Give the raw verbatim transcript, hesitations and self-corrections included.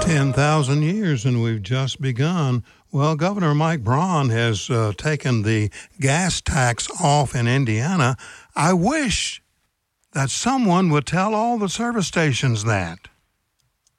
ten thousand years and we've just begun. Well, Governor Mike Braun has uh, taken the gas tax off in Indiana. I wish that someone would tell all the service stations that.